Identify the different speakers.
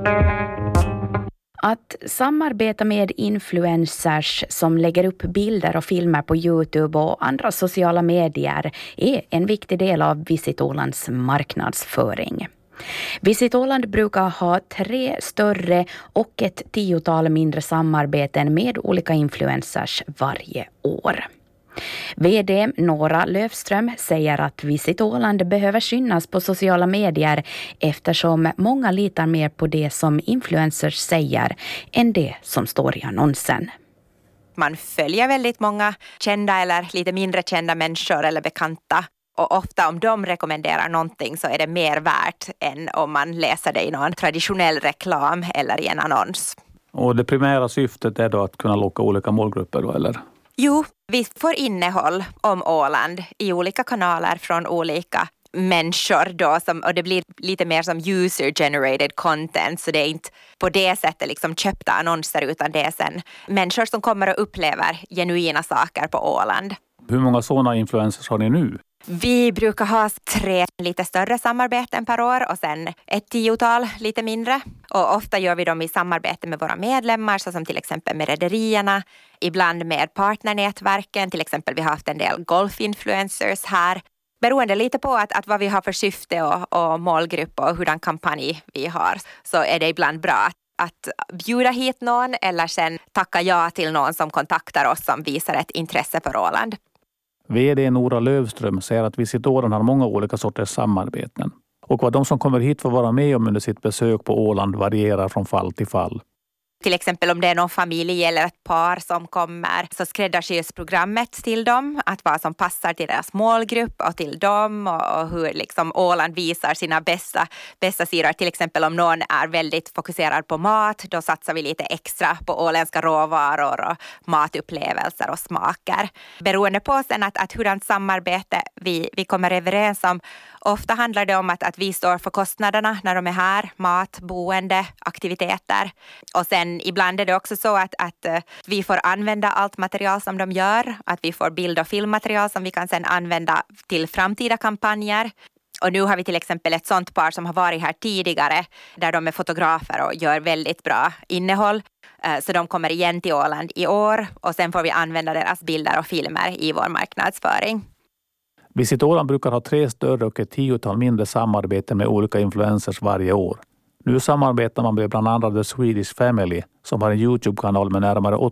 Speaker 1: Att samarbeta med influencers som lägger upp bilder och filmer på YouTube och andra sociala medier är en viktig del av Visit Ålands marknadsföring. Visit Åland brukar ha 3 större och ett 10-tal mindre samarbeten med olika influencers varje år. VD Nora Löfström säger att Visit Åland behöver synas på sociala medier eftersom många litar mer på det som influencers säger än det som står i annonsen.
Speaker 2: Man följer väldigt många kända eller lite mindre kända människor eller bekanta. Och ofta om de rekommenderar någonting så är det mer värt än om man läser det i någon traditionell reklam eller i en annons.
Speaker 3: Och det primära syftet är då att kunna locka olika målgrupper då, eller?
Speaker 2: Jo, vi får innehåll om Åland i olika kanaler från olika människor då, och det blir lite mer som user-generated content, så det är inte på det sättet liksom köpta annonser utan det är sen människor som kommer och upplever genuina saker på Åland.
Speaker 3: Hur många sådana influencers har ni nu?
Speaker 2: Vi brukar ha 3 lite större samarbeten per år och sen ett 10-tal lite mindre. Och ofta gör vi dem i samarbete med våra medlemmar, så som till exempel med rederierna, ibland med partnernätverken, till exempel vi har haft en del golfinfluencers här. Beroende lite på att vad vi har för syfte och målgrupp och hurdan kampanj vi har, så är det ibland bra att bjuda hit någon eller sen tacka ja till någon som kontaktar oss som visar ett intresse för Åland.
Speaker 3: VD Nora Löfström säger att Visit Åland har många olika sorters samarbeten. Och vad de som kommer hit får vara med om under sitt besök på Åland varierar från fall till fall.
Speaker 2: Till exempel om det är någon familj eller ett par som kommer, så skräddarsys programmet till dem, att vad som passar till deras målgrupp och till dem, och hur liksom Åland visar sina bästa sidor. Till exempel om någon är väldigt fokuserad på mat, då satsar vi lite extra på åländska råvaror och matupplevelser och smaker. Beroende på sen att hurdant samarbete vi kommer överens om. Ofta handlar det om att vi står för kostnaderna när de är här, mat, boende, aktiviteter. Och sen ibland är det också så att vi får använda allt material som de gör, att vi får bild- och filmmaterial som vi kan sen använda till framtida kampanjer. Och nu har vi till exempel ett sånt par som har varit här tidigare, där de är fotografer och gör väldigt bra innehåll. Så de kommer igen till Åland i år och sen får vi använda deras bilder och filmer i vår marknadsföring.
Speaker 3: Visit Åland brukar ha 3 större och ett 10-tal mindre samarbeten med olika influencers varje år. Nu samarbetar man med bland andra The Swedish Family som har en YouTube-kanal med närmare